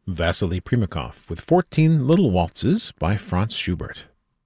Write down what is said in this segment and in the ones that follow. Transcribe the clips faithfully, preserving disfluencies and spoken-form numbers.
Vasily Primakov with fourteen Little Waltzes by Franz Schubert.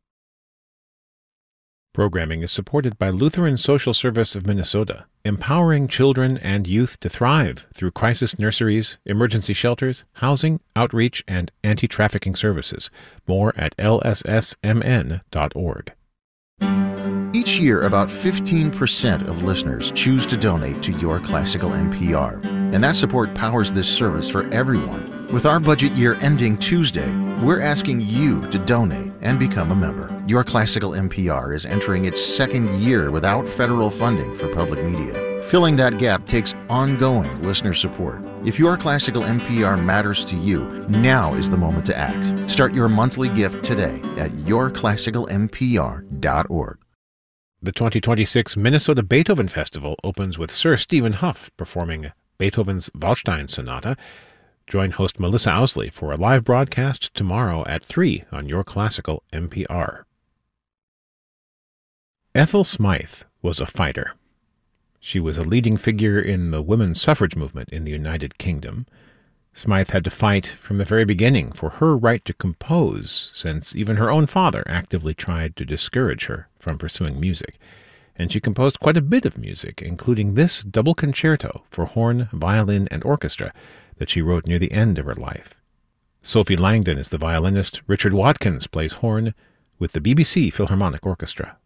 Programming is supported by Lutheran Social Service of Minnesota, empowering children and youth to thrive through crisis nurseries, emergency shelters, housing, outreach, and anti-trafficking services. More at L S S M N dot org. Each year, about fifteen percent of listeners choose to donate to Your Classical N P R, and that support powers this service for everyone. With our budget year ending Tuesday, we're asking you to donate and become a member. Your Classical N P R is entering its second year without federal funding for public media. Filling that gap takes ongoing listener support. If Your Classical N P R matters to you, now is the moment to act. Start your monthly gift today at your classical n p r dot org. The twenty twenty-six Minnesota Beethoven Festival opens with Sir Stephen Hough performing Beethoven's Waldstein Sonata. Join host Melissa Owsley for a live broadcast tomorrow at three on Your Classical N P R. Ethel Smythe was a fighter. She was a leading figure in the women's suffrage movement in the United Kingdom. Smythe had to fight from the very beginning for her right to compose, since even her own father actively tried to discourage her from pursuing music. And she composed quite a bit of music, including this double concerto for horn, violin, and orchestra that she wrote near the end of her life. Sophie Langdon is the violinist. Richard Watkins plays horn with the B B C Philharmonic Orchestra.